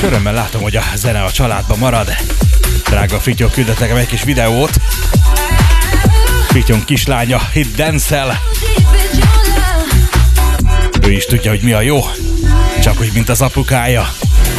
örömmel látom, hogy a zene a családban marad. Drága Fittyó küldött nekem egy kis videót. Fittyón kislánya Hit Dance-el. Ő is tudja, hogy mi a jó, csak úgy, mint az apukája.